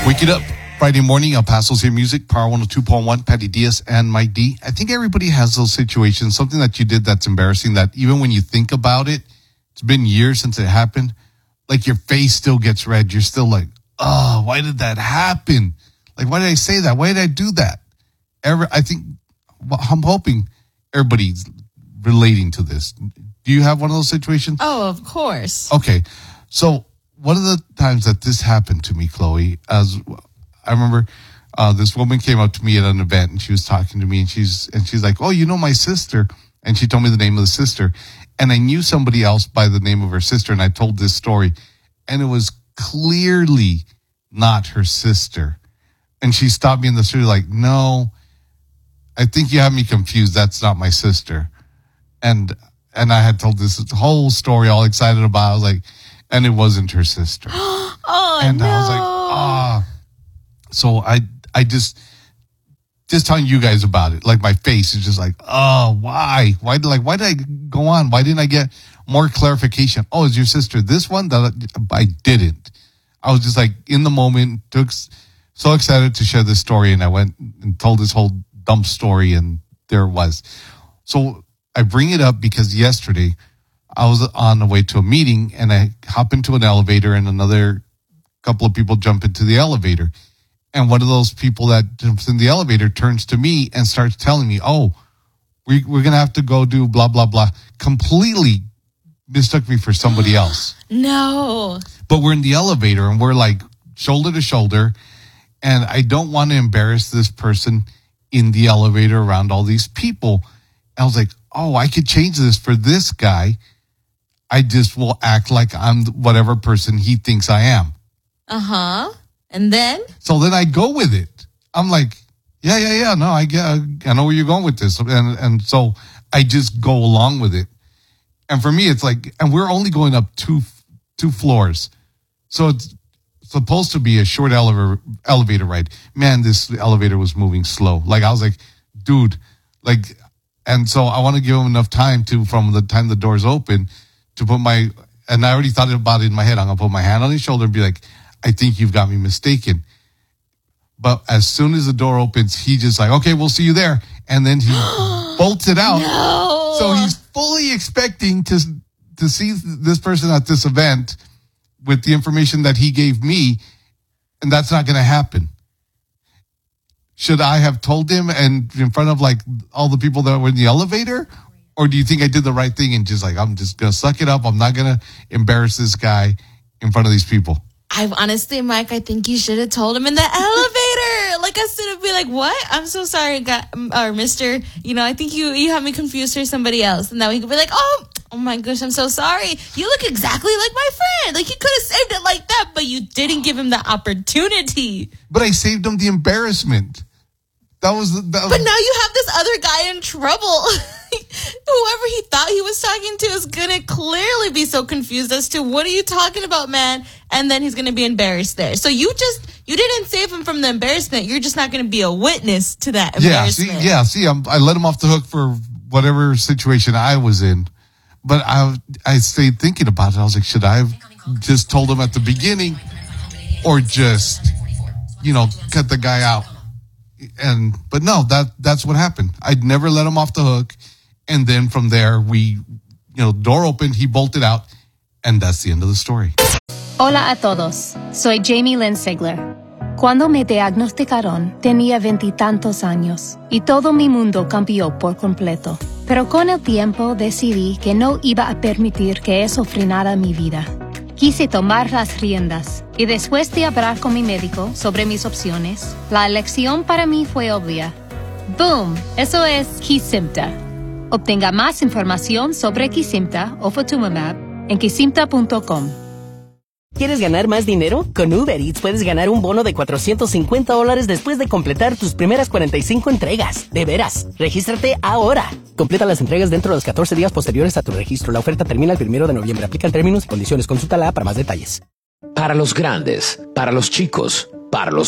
Wake it up. Friday morning, El Paso's Here Music, Power 102.1, Patty Diaz and Mike D. I think everybody has those situations, something that you did that's embarrassing, that even when you think about it, it's been years since it happened, like your face still gets red. You're still like, oh, why did that happen? Like, why did I say that? Why did I do that? I'm hoping everybody's relating to this. Do you have one of those situations? Oh, of course. Okay. So one of the times that this happened to me, Chloe, as I remember this woman came up to me at an event and she was talking to me and she's like, oh, you know my sister? And she told me the name of the sister. And I knew somebody else by the name of her sister, and I told this story. And it was clearly not her sister. And she stopped me in the street like, no, I think you have me confused. That's not my sister. And I had told this whole story all excited about it. I was like, and it wasn't her sister. Oh, and no. I was like, ah. So I just telling you guys about it. Like my face is just like, oh, why? Why did I go on? Why didn't I get more clarification? Oh, is your sister this one? That I didn't. I was just like in the moment, so excited to share this story, and I went and told this whole dumb story, and there it was. So I bring it up because yesterday I was on the way to a meeting, and I hop into an elevator, and another couple of people jump into the elevator. And one of those people that jumps in the elevator turns to me and starts telling me, oh, we're going to have to go do blah, blah, blah. Completely mistook me for somebody else. No. But we're in the elevator and we're like shoulder to shoulder. And I don't want to embarrass this person in the elevator around all these people. And I was like, oh, I could change this for this guy. I just will act like I'm whatever person he thinks I am. Uh-huh. And then? So then I go with it. I'm like, yeah. No, I know where you're going with this. And so I just go along with it. And for me, it's like, and we're only going up two floors. So it's supposed to be a short elevator ride. Man, this elevator was moving slow. Like, I was like, dude, like, and so I want to give him enough time from the time the doors open to put and I already thought about it in my head. I'm going to put my hand on his shoulder and be like, I think you've got me mistaken. But as soon as the door opens, he just like, okay, we'll see you there. And then he bolts it out. No. So he's fully expecting to see this person at this event with the information that he gave me. And that's not going to happen. Should I have told him and in front of like all the people that were in the elevator? Or do you think I did the right thing and just like, I'm just going to suck it up. I'm not going to embarrass this guy in front of these people. Honestly, Mike, I think you should have told him in the elevator. Like, instead of be like, what? I'm so sorry, or mister, I think you have me confused for somebody else. And then we could be like, oh my gosh, I'm so sorry. You look exactly like my friend. Like, you could have saved it like that, but you didn't give him the opportunity. But I saved him the embarrassment. But now you have this other guy in trouble. Whoever he thought he was talking to is going to clearly be so confused as to what are you talking about, man? And then he's going to be embarrassed there. So you didn't save him from the embarrassment. You're just not going to be a witness to that embarrassment. See, I let him off the hook for whatever situation I was in. But I stayed thinking about it. I was like, should I have just told him at the beginning or just, cut the guy out? But no, that's what happened. I'd never let him off the hook. And then from there, door opened, he bolted out, and that's the end of the story. Hola a todos, soy Jamie Lynn Sigler. Cuando me diagnosticaron, tenía 20 años y todo mi mundo cambió por completo. Pero con el tiempo decidí que no iba a permitir que eso frenara mi vida. Quise tomar las riendas y después de hablar con mi médico sobre mis opciones, la elección para mí fue obvia. ¡Boom! Eso es Kesimpta. Obtenga más información sobre Kesimpta o Ofatumumab en kesimpta.com. ¿Quieres ganar más dinero? Con Uber Eats puedes ganar un bono de $450 después de completar tus primeras 45 entregas. ¡De veras! ¡Regístrate ahora! Completa las entregas dentro de los 14 días posteriores a tu registro. La oferta termina el 1 de noviembre. Aplican términos y condiciones. Consulta la app para más detalles. Para los grandes, para los chicos, para los